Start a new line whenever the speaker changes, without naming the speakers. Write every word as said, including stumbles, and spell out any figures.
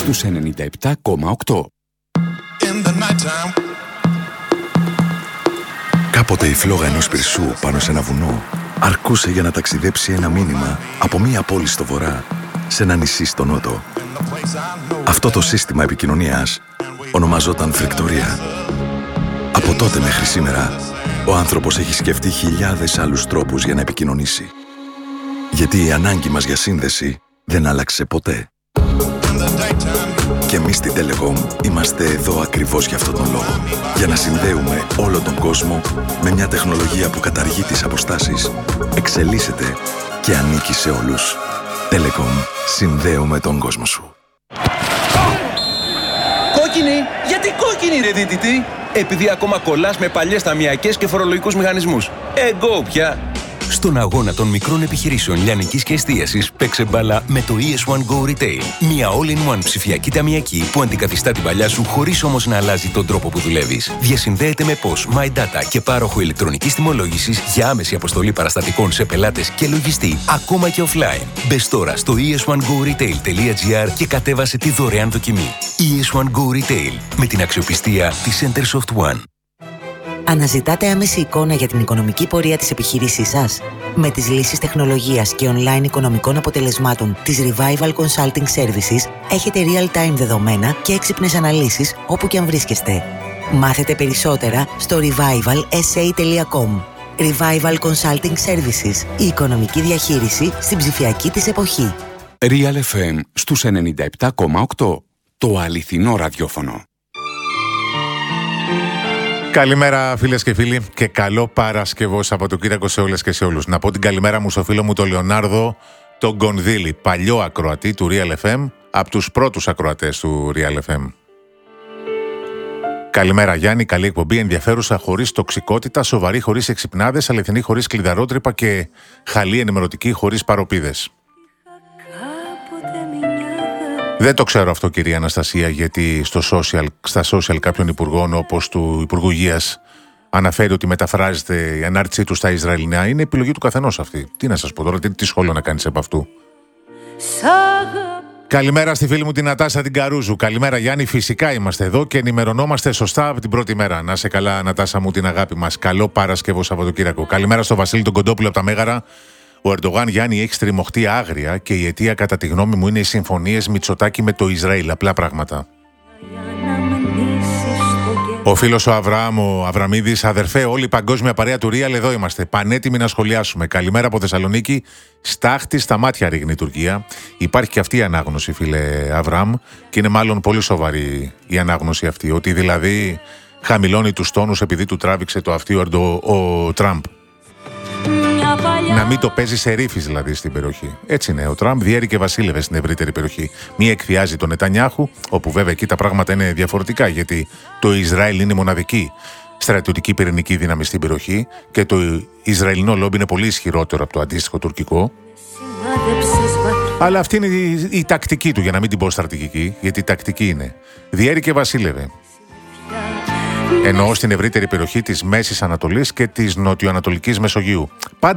στους ενενήντα επτά κόμμα οκτώ.
Κάποτε η φλόγα ενός πυρσού πάνω σε ένα βουνό αρκούσε για να ταξιδέψει ένα μήνυμα από μία πόλη στο βορρά σε ένα νησί στο νότο. Αυτό το σύστημα επικοινωνίας ονομαζόταν φρικτορία. Από τότε μέχρι σήμερα, ο άνθρωπος έχει σκεφτεί χιλιάδες άλλους τρόπους για να επικοινωνήσει. Γιατί η ανάγκη μας για σύνδεση δεν άλλαξε ποτέ. Και εμείς στην Telecom είμαστε εδώ ακριβώς για αυτόν τον λόγο. Για να συνδέουμε όλο τον κόσμο με μια τεχνολογία που καταργεί τις αποστάσεις, εξελίσσεται και ανήκει σε όλους. Telecom. Συνδέουμε τον κόσμο σου.
Κόκκινη! Γιατί κόκκινη ρε δίτητη? Επειδή ακόμα κολλάς με παλιές ταμιακές και φορολογικούς μηχανισμούς. Εγώ πια!
Στον αγώνα των μικρών επιχειρήσεων λιανικής και εστίασης παίξε μπάλα με το ι ες one Go Retail. Μια all-in-one ψηφιακή ταμιακή που αντικαθιστά την παλιά σου χωρίς όμως να αλλάζει τον τρόπο που δουλεύεις. Διασυνδέεται με P O S, MyData και πάροχο ηλεκτρονικής τιμολόγησης για άμεση αποστολή παραστατικών σε πελάτες και λογιστή, ακόμα και offline. Μπες τώρα στο ι ες one go retail τελεία gr και κατέβασε τη δωρεάν δοκιμή. ι ες one Go Retail, με την αξιοπιστία της Centersoft One.
Αναζητάτε άμεση εικόνα για την οικονομική πορεία της επιχείρησής σας? Με τις λύσεις τεχνολογίας και online οικονομικών αποτελεσμάτων της Revival Consulting Services έχετε real-time δεδομένα και έξυπνες αναλύσεις όπου και αν βρίσκεστε. Μάθετε περισσότερα στο revival s a τελεία com. Revival Consulting Services. Η οικονομική διαχείριση στην ψηφιακή της εποχή.
Real εφ εμ στους ενενήντα επτά κόμμα οκτώ. Το αληθινό ραδιόφωνο.
Καλημέρα φίλες και φίλοι και καλό Παρασκευό Σαββατοκύριακο σε όλες και σε όλους. Να πω την καλημέρα μου στο φίλο μου τον Λεωνάρδο τον Γκονδύλη, παλιό ακροατή του Real εφ εμ, από τους πρώτους ακροατές του Real εφ εμ. Καλημέρα Γιάννη, καλή εκπομπή, ενδιαφέρουσα χωρίς τοξικότητα, σοβαρή χωρίς εξυπνάδες, αληθινή χωρίς κλειδαρότρυπα και χαλή ενημερωτική χωρίς παροπίδες. Δεν το ξέρω αυτό, κυρία Αναστασία, γιατί στο social, στα social κάποιων υπουργών, όπως του Υπουργού Υγείας, αναφέρει ότι μεταφράζεται η ανάρτησή του στα Ισραηλινά. Είναι επιλογή του καθενός αυτή. Τι να σας πω τώρα, τι, τι σχόλιο να κάνεις από αυτού. Καλημέρα στη φίλη μου την Νατάσα την Καρούζου. Καλημέρα Γιάννη, φυσικά είμαστε εδώ και ενημερωνόμαστε σωστά από την πρώτη μέρα. Να σε καλά, Νατάσα μου, την αγάπη μας. Καλό Παρασκευό Σαββατοκύριακο. Καλημέρα στο Βασίλη τον Κοντόπουλο από τα Μέγαρα. Ο Ερντογάν, Γιάννη, έχει στριμωχτεί άγρια και η αιτία, κατά τη γνώμη μου, είναι οι συμφωνίες Μητσοτάκη με το Ισραήλ. Απλά πράγματα. Ο φίλος ο Αβραάμ, ο Αβραμίδης, αδερφέ, όλη η παγκόσμια παρέα του Real, εδώ είμαστε. Πανέτοιμοι να σχολιάσουμε. Καλημέρα από Θεσσαλονίκη. Στάχτη στα μάτια ρίχνει η Τουρκία. Υπάρχει και αυτή η ανάγνωση, φίλε Αβραάμ, και είναι μάλλον πολύ σοβαρή η ανάγνωση αυτή. Ότι δηλαδή χαμηλώνει τους τόνους επειδή του τράβηξε το αυτί ο, ο Τραμπ. Να μην το παίζει σε ρήφης δηλαδή στην περιοχή. Έτσι είναι. Ο Τραμπ διέρη και βασίλευε στην ευρύτερη περιοχή. Μη εκβιάζει τον Νετανιάχου, όπου βέβαια εκεί τα πράγματα είναι διαφορετικά, γιατί το Ισραήλ είναι η μοναδική στρατιωτική πυρηνική δύναμη στην περιοχή και το Ισραηλινό λόμπι είναι πολύ ισχυρότερο από το αντίστοιχο τουρκικό. Αλλά αυτή είναι η, η τακτική του, για να μην την πω στρατηγική, γιατί η τακτική είναι. Διέρη και βασίλευε. Εννοώ στην ευρύτερη περιοχή της Μέσης Ανατολής και της Νοτιοανατολικής Μεσογείου.